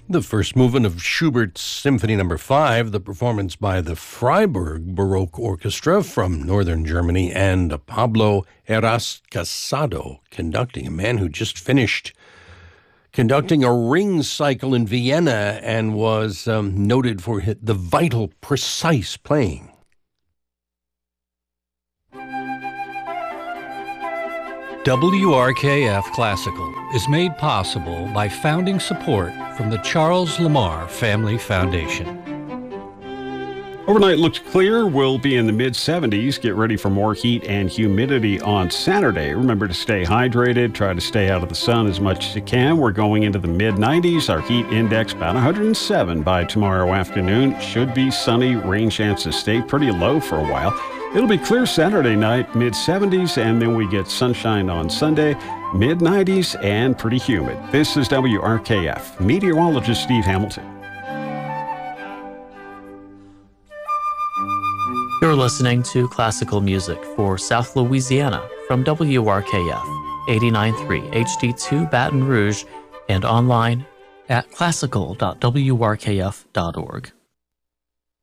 The first movement of Schubert's Symphony No. 5, the performance by the Freiburg Baroque Orchestra from northern Germany, and Pablo Heras Casado conducting, a man who just finished conducting a ring cycle in Vienna and was noted for the vital, precise playing. WRKF Classical is made possible by founding support from the Charles Lamar Family Foundation. Overnight looks clear. We'll be in the mid-70s. Get ready for more heat and humidity on Saturday. Remember to stay hydrated. Try to stay out of the sun as much as you can. We're going into the mid-90s. Our heat index about 107 by tomorrow afternoon. Should be sunny. Rain chances stay pretty low for a while. It'll be clear Saturday night, mid-70s, and then we get sunshine on Sunday, mid-90s, and pretty humid. This is WRKF. Meteorologist Steve Hamilton. You're listening to classical music for South Louisiana from WRKF 89.3 HD2 Baton Rouge and online at classical.wrkf.org.